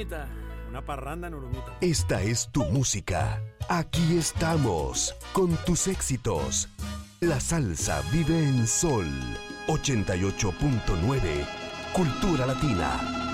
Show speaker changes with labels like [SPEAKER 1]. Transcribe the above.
[SPEAKER 1] Urumita. Una parranda en Urumita.
[SPEAKER 2] Esta es tu música. Aquí estamos, con tus éxitos. La salsa vive en Sol 88.9, Cultura Latina.